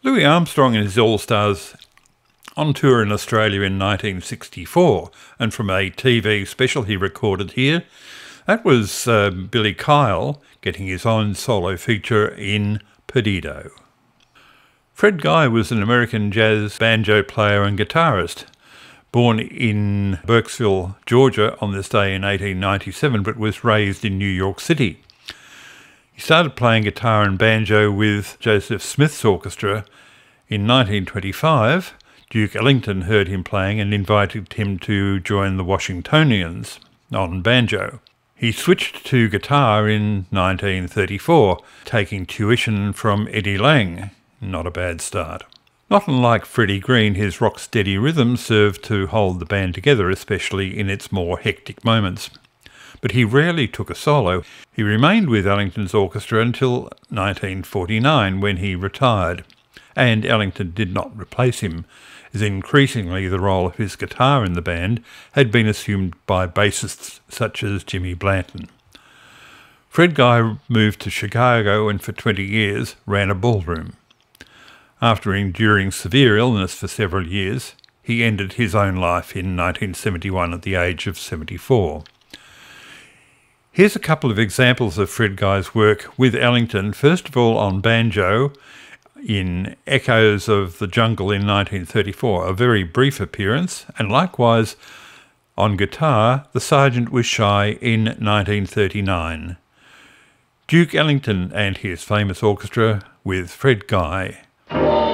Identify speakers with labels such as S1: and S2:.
S1: Louis Armstrong and his All-Stars on tour in Australia in 1964, and from a TV special he recorded here, that was Billy Kyle getting his own solo feature in Perdido. Fred Guy was an American jazz banjo player and guitarist, born in Burkesville, Georgia on this day in 1897, but was raised in New York City. He started playing guitar and banjo with Joseph Smith's orchestra in 1925. Duke Ellington heard him playing and invited him to join the Washingtonians on banjo. He switched to guitar in 1934, taking tuition from Eddie Lang. Not a bad start. Not unlike Freddie Green, his rock-steady rhythm served to hold the band together, especially in its more hectic moments. But he rarely took a solo. He remained with Ellington's orchestra until 1949, when he retired, and Ellington did not replace him, as increasingly the role of his guitar in the band had been assumed by bassists such as Jimmy Blanton. Fred Guy moved to Chicago and for 20 years ran a ballroom. After enduring severe illness for several years, he ended his own life in 1971 at the age of 74. Here's a couple of examples of Fred Guy's work with Ellington, first of all on banjo in Echoes of the Jungle in 1934, a very brief appearance, and likewise on guitar, The Sergeant Was Shy in 1939. Duke Ellington and his famous orchestra with Fred Guy.